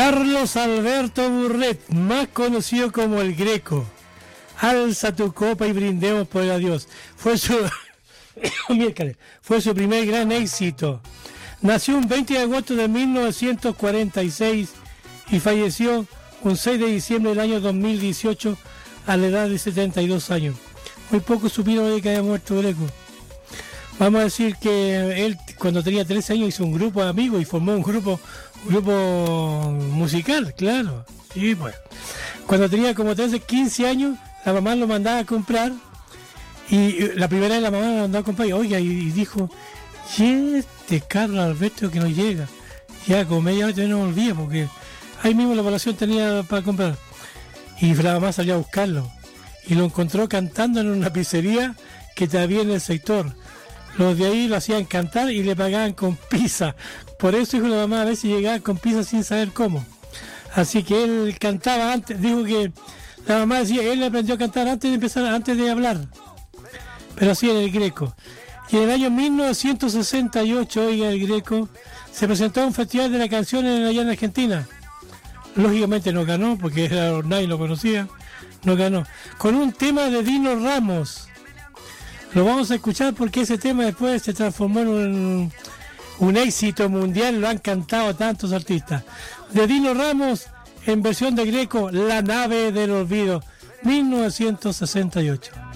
Carlos Alberto Burret, más conocido como el Greco. Alza tu copa y brindemos por el adiós. Fue su primer gran éxito. Nació un 20 de agosto de 1946 y falleció un 6 de diciembre del año 2018 a la edad de 72 años. Muy poco supieron de que haya muerto Greco. Vamos a decir que él cuando tenía 13 años hizo un grupo de amigos y formó un grupo musical, claro. Sí, pues. Cuando tenía como 13, 15 años, la mamá lo mandaba a comprar y la primera vez la mamá lo mandaba a comprar y oiga, y dijo, y este Carlos Alberto que no llega. Ya como media hora no volvía porque ahí mismo la población tenía para comprar. Y la mamá salió a buscarlo y lo encontró cantando en una pizzería que había en el sector. Los de ahí lo hacían cantar y le pagaban con pizza. Por eso dijo la mamá, a veces llegaba con pizza sin saber cómo. Así que él cantaba antes, dijo que la mamá decía, él aprendió a cantar antes de hablar. Pero así era el Greco. Y en el año 1968, oiga, el Greco se presentó a un festival de la canción allá en Argentina. Lógicamente no ganó, porque nadie lo conocía. No ganó. Con un tema de Dino Ramos. Lo vamos a escuchar porque ese tema después se transformó en un éxito mundial, lo han cantado tantos artistas. De Dino Ramos, en versión de Greco, La nave del olvido, 1968.